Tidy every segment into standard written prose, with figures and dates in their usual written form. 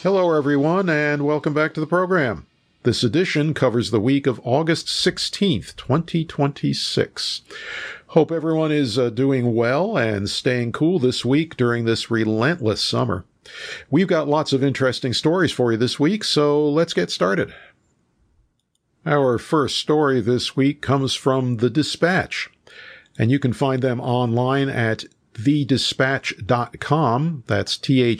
Hello, everyone, and welcome back to the program. This edition covers the week of August 16th, 2026. Hope everyone is doing well and staying cool this week during this relentless summer. We've got lots of interesting stories for you this week, so let's get started. Our first story this week comes from The Dispatch, and you can find them online at thedispatch.com. That's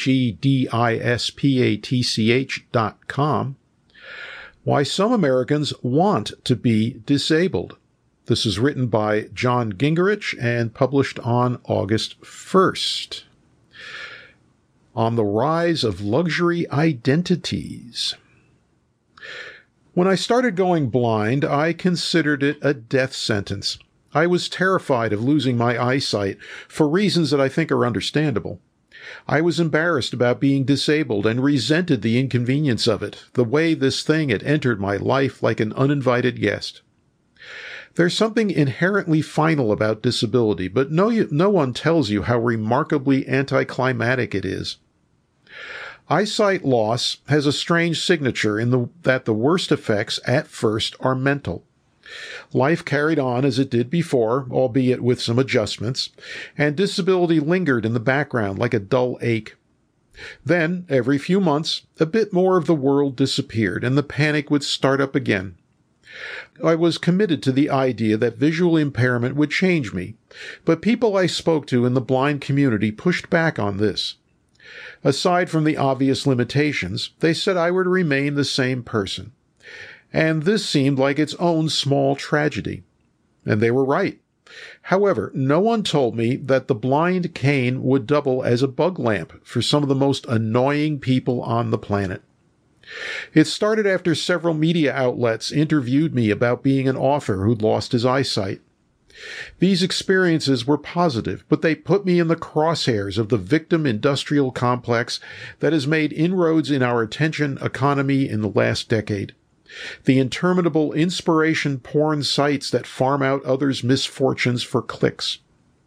THEDISPATCH.com. Why some Americans want to be disabled. This is written by John Gingerich and published on August 1st. On the rise of luxury identities. When I started going blind, I considered it a death sentence. I was terrified of losing my eyesight for reasons that I think are understandable. I was embarrassed about being disabled and resented the inconvenience of it, the way this thing had entered my life like an uninvited guest. There's something inherently final about disability, but no one tells you how remarkably anticlimactic it is. Eyesight loss has a strange signature in that the worst effects at first are mental. Life carried on as it did before, albeit with some adjustments, and disability lingered in the background like a dull ache. Then, every few months, a bit more of the world disappeared, and the panic would start up again. I was committed to the idea that visual impairment would change me, but people I spoke to in the blind community pushed back on this. Aside from the obvious limitations, they said I would remain the same person. And this seemed like its own small tragedy. And they were right. However, no one told me that the blind cane would double as a bug lamp for some of the most annoying people on the planet. It started after several media outlets interviewed me about being an author who'd lost his eyesight. These experiences were positive, but they put me in the crosshairs of the victim industrial complex that has made inroads in our attention economy in the last decade. The interminable inspiration porn sites that farm out others' misfortunes for clicks.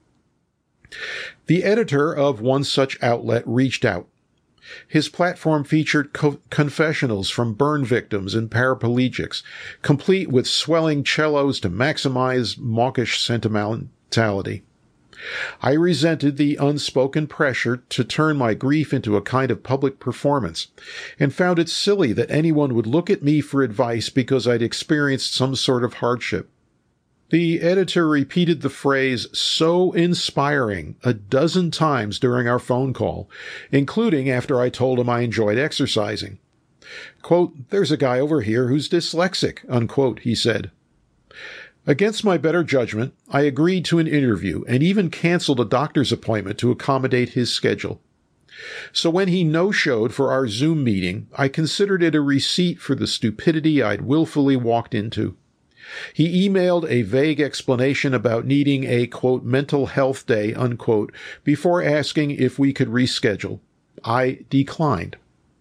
The editor of one such outlet reached out. His platform featured confessionals from burn victims and paraplegics, complete with swelling cellos to maximize mawkish sentimentality. I resented the unspoken pressure to turn my grief into a kind of public performance, and found it silly that anyone would look at me for advice because I'd experienced some sort of hardship. The editor repeated the phrase "so inspiring" a dozen times during our phone call, including after I told him I enjoyed exercising. Quote, "There's a guy over here who's dyslexic," unquote, he said. Against my better judgment, I agreed to an interview and even canceled a doctor's appointment to accommodate his schedule. So when he no-showed for our Zoom meeting, I considered it a receipt for the stupidity I'd willfully walked into. He emailed a vague explanation about needing a, quote, mental health day, unquote, before asking if we could reschedule. I declined.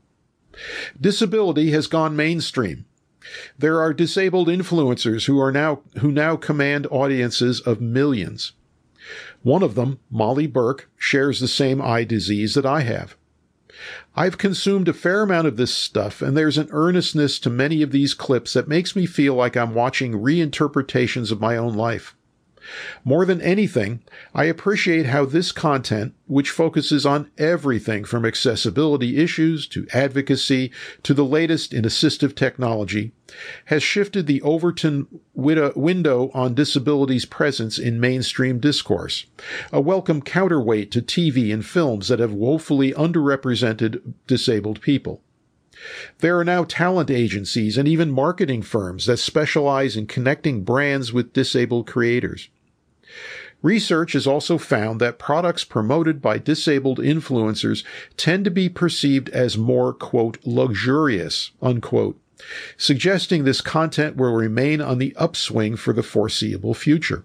Disability has gone mainstream. There are disabled influencers who now command audiences of millions. One of them, Molly Burke, shares the same eye disease that I have. I've consumed a fair amount of this stuff, and there's an earnestness to many of these clips that makes me feel like I'm watching reinterpretations of my own life. More than anything, I appreciate how this content, which focuses on everything from accessibility issues to advocacy to the latest in assistive technology, has shifted the Overton window on disability's presence in mainstream discourse, a welcome counterweight to TV and films that have woefully underrepresented disabled people. There are now talent agencies and even marketing firms that specialize in connecting brands with disabled creators. Research has also found that products promoted by disabled influencers tend to be perceived as more, quote, luxurious, unquote, suggesting this content will remain on the upswing for the foreseeable future.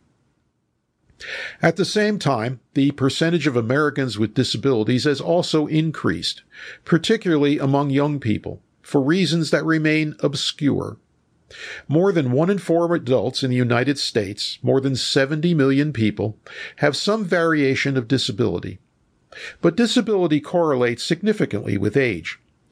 At the same time, the percentage of Americans with disabilities has also increased, particularly among young people, for reasons that remain obscure. More than 1 in 4 adults in the United States, more than 70 million people, have some variation of disability. But disability correlates significantly with age.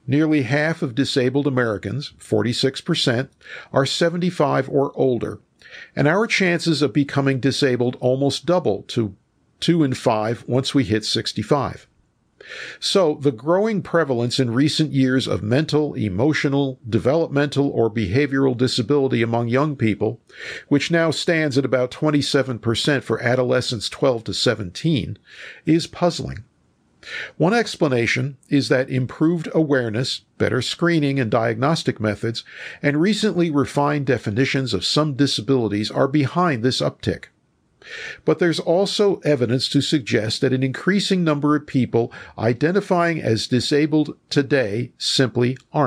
Nearly half of disabled Americans, 46%, are 75 or older, and our chances of becoming disabled almost double to 2 in 5 once we hit 65. So, the growing prevalence in recent years of mental, emotional, developmental, or behavioral disability among young people, which now stands at about 27% for adolescents 12 to 17, is puzzling. One explanation is that improved awareness, better screening and diagnostic methods, and recently refined definitions of some disabilities are behind this uptick. But there's also evidence to suggest that an increasing number of people identifying as disabled today simply aren't.